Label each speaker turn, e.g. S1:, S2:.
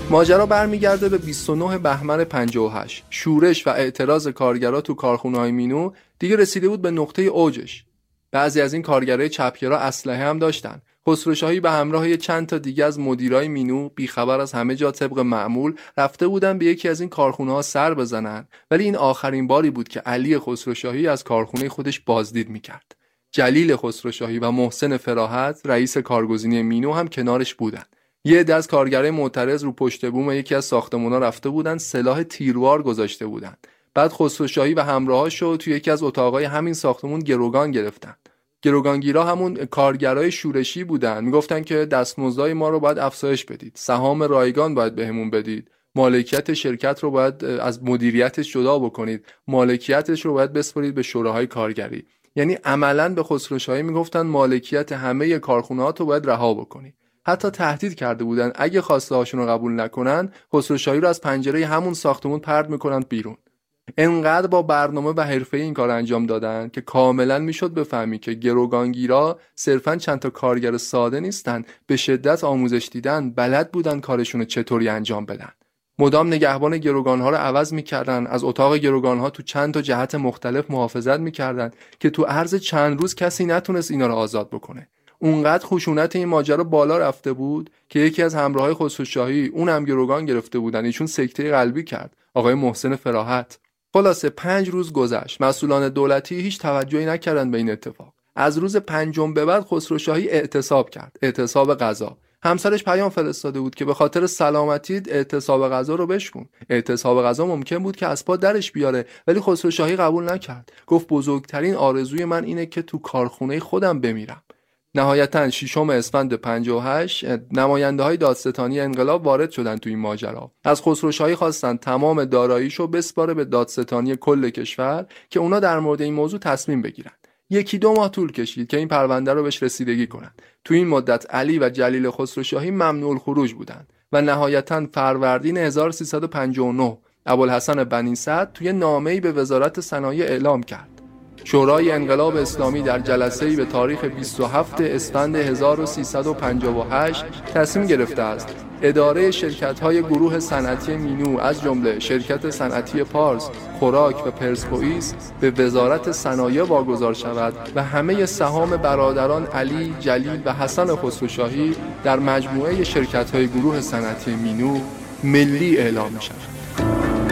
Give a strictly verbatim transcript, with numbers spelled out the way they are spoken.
S1: ماجرا برمیگرده به بیست و نه بهمن پنجاه و هشت. شورش و اعتراض کارگرا تو کارخونه‌های مینو دیگه رسیده بود به نقطه اوجش. بعضی از این کارگرای چپگرا اسلحه هم داشتن. خسروشاهی به همراه چند تا دیگه از مدیرای مینو بیخبر از همه جا طبق معمول رفته بودن به یکی از این کارخونه‌ها سر بزنن، ولی این آخرین باری بود که علی خسروشاهی از کارخونه خودش بازدید می‌کرد. جلیل خسروشاهی و محسن فراحت رئیس کارگزینی مینو هم کنارش بودن. یه عده از کارگرای معترض رو پشت بوم یکی از ساختمونا رفته بودن، سلاح تیروار گذاشته بودن. بعد خسروشاهی و همراهاشو توی یکی از اتاقای همین ساختمون گروگان گرفتن. گروگانگیرا همون کارگرای شورشی بودن، میگفتن که دستمزدای ما رو باید افزایش بدید، سهام رایگان باید بهمون بدید، مالکیت شرکت رو باید از مدیریتش جدا بکنید، مالکیتش رو باید بسپارید به شوراهای کارگری. یعنی عملاً به خسروشاهی میگفتن مالکیت همه کارخونه‌هات رو باید رها بکنی. حتی تهدید کرده بودن اگه خواسته هاشون رو قبول نکنن، خسروشاهی رو از پنجره همون ساختمون پرت میکنن بیرون. انقدر با برنامه و حرفه‌ای این کار انجام دادن که کاملا میشد بفهمی که گروگانگیرا صرفاً چند تا کارگر ساده نیستن، به شدت آموزش دیدن، بلد بودن کارشون رو چطوری انجام بدن. مدام نگهبان گروگان‌ها رو عوض می‌کردن، از اتاق گروگان‌ها تو چند تا جهت مختلف محافظت می‌کردن که تو عرض چند روز کسی نتونست اینا رو آزاد بکنه. اونقدر خشونت این ماجرا بالا رفته بود که یکی از همراهای خسروشاهی اون هم گروگان گرفته بودن، ایشون سکته قلبی کرد، آقای محسن فراحت. خلاصه پنج روز گذشت، مسئولان دولتی هیچ توجهی نکردن به این اتفاق. از روز پنجم به بعد خسروشاهی اعتصاب کرد، اعتصاب غذا. همسرش پیام فرستاده بود که به خاطر سلامتیت اعتصاب غذا رو بشکن. اعتصاب غذا ممکن بود که از پا درش بیاره، ولی خسروشاهی قبول نکرد. گفت بزرگترین آرزوی من اینه که تو کارخونه خودم بمیرم. نهایتاً ششم اسفند پنجاه و هشت نماینده‌های دادستانی انقلاب وارد شدن تو این ماجرا. از خسروشاهی خواستن تمام داراییشو بسپاره به دادستانی کل کشور که اونا در مورد این موضوع تصمیم بگیرن. یکی دو ماه طول کشید که این پرونده رو بهش رسیدگی کنن. تو این مدت علی و جلیل خسروشاهی ممنوع الخروج بودن و نهایتاً فروردین هزار و سیصد و پنجاه و نه ابوالحسن بنی سعد توی نامه‌ای به وزارت صنایع اعلام کرد: شورای انقلاب اسلامی در جلسه‌ای به تاریخ بیست و هفتم اسفند هزار و سیصد و پنجاه و هشت تصمیم گرفته است اداره شرکت‌های گروه صنعتی مینو از جمله شرکت صنعتی پارس، خوراک و پرسپولیس به وزارت صنایع واگذار شود و همه سهام برادران علی، جلیل و حسن خسروشاهی در مجموعه شرکت‌های گروه صنعتی مینو ملی اعلام شود.